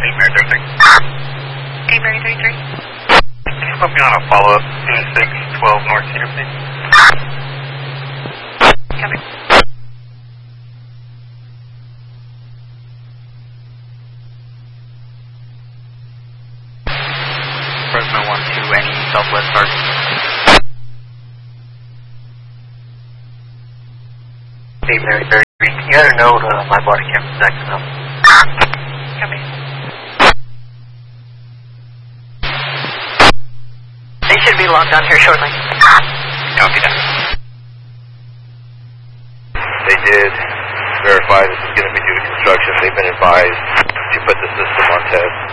Mary 33. 8 Mary 33. Can you put me on a follow-up to 612 North Cedar, please? Copy. Fresno 1-2, any southwest target? Hey, Mary 33. Can you add a note my body camera's acting up? Copy. They should be locked on here shortly. Copy that. They did verify this is going to be due to construction. They've been advised to put the system on test.